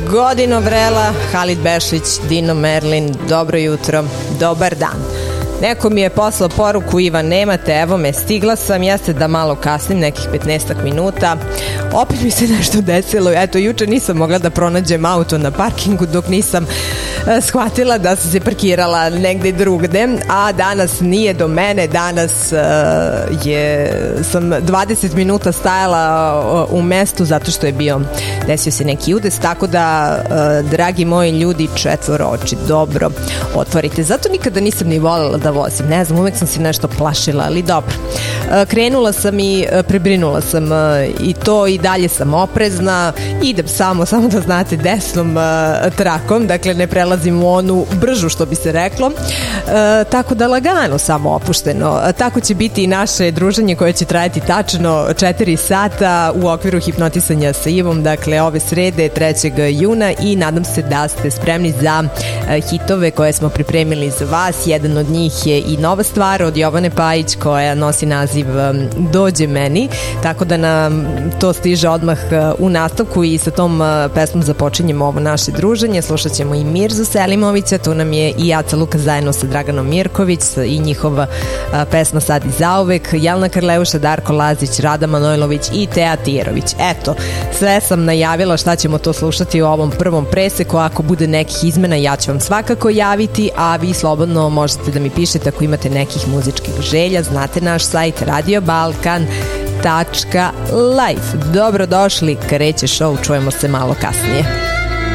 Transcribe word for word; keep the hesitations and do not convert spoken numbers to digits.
Godino Vrela, Halid Bešić, Dino Merlin, dobro jutro, dobar dan. Neko mi je poslao poruku, Ivan, nemate, evo me, stigla sam, jeste da malo kasnim, nekih petnaestak minuta. Opet mi se nešto desilo, eto, juče nisam mogla da pronađem auto na parkingu dok nisam uh, shvatila da sam se parkirala negde drugde, a danas nije do mene, danas uh, je, sam dvadeset minuta stajala uh, u mestu zato što je bio, desio se neki udes, tako da, uh, dragi moji ljudi, četvoro oči, dobro, otvorite. Zato nikada nisam ni voljela da vozim, ne znam, uvek sam se nešto plašila, ali dobro. Krenula sam i prebrinula sam i to, i dalje sam oprezna, idem samo, samo da znate, desnom trakom, dakle ne prelazim u onu bržu, što bi se reklo, tako da lagano, samo opušteno. Tako će biti i naše druženje koje će trajati tačno četiri sata u okviru hipnotisanja sa Ivom, dakle ove srede trećeg juna, i nadam se da ste spremni za hitove koje smo pripremili za vas. Jedan od njih je i nova stvar od Jovane Pajić koja nosi naziv Dođe meni, tako da nam to stiže odmah u nastavku i sa tom pesmom započinjemo ovo naše druženje. Slušat ćemo i Mirzu Selimovića, tu nam je i Aca Luka zajedno sa Draganom Mirković i njihova pesma Sad i zauvek, Jelena Karleuša, Darko Lazić, Rada Manojlović i Teja Tijerović. Eto, sve sam najavila šta ćemo to slušati u ovom prvom preseku. Ako bude nekih izmena, ja ću vam svakako javiti, a vi slobodno možete da mi pišete ako imate nekih muzičkih želja. Znate naš sajt radio balkan tačka life. Dobrodošli, kreće show, čujemo se malo kasnije.